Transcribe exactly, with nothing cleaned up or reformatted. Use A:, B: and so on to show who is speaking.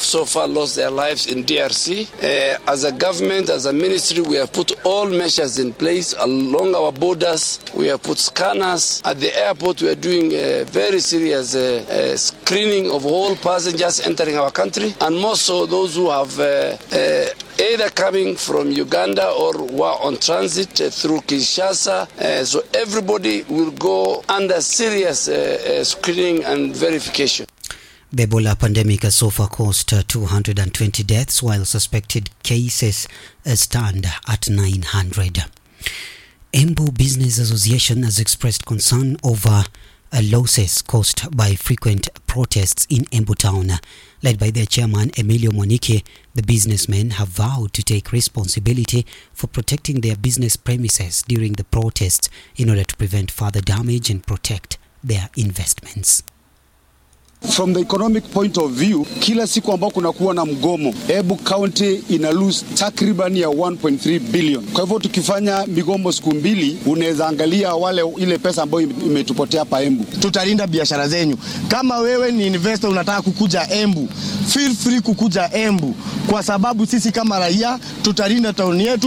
A: so far lost their lives in D R C. Uh, as a government, as a ministry, we have put all measures in place along our borders. We have put scanners. At the airport, we are doing a very serious uh, uh, screening of all passengers entering our country, and more so those who have uh, uh, either coming from Uganda or were on transit uh, through Kinshasa. Uh, so everybody will go under serious uh, uh, screening and verification.
B: The Ebola pandemic has so far caused uh, two hundred twenty deaths, while suspected cases uh, stand at nine hundred. Embu Business Association has expressed concern over uh, losses caused by frequent protests in Embu town. Led by their chairman, Emilio Monike, the businessmen have vowed to take responsibility for protecting their business premises during the protests in order to prevent further damage and protect their investments.
C: From the economic point of view, kila siku ambao kuna kuwa na mgomo, Embu County ina lose takriban ya one point three billion. Kwa hivyo tukifanya migomo siku mbili, unaweza angalia wale ile pesa ambayo imetupotea hapa Embu.
D: Tutalinda biashara zenyu. Kama wewe ni investor unataka kukuja Embu, feel free kukuja Embu, kwa sababu sisi kama raia tutalinda town yetu.